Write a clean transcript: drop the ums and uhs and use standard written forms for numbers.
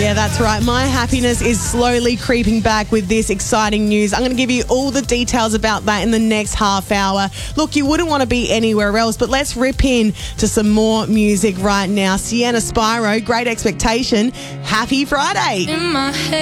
Yeah, that's right. My happiness is slowly creeping back with this exciting news. I'm going to give you all the details about that in the next half hour. Look, you wouldn't want to be anywhere else, but let's rip in to some more music right now. Sienna Spyro, Great Expectation. Happy Friday. In my head.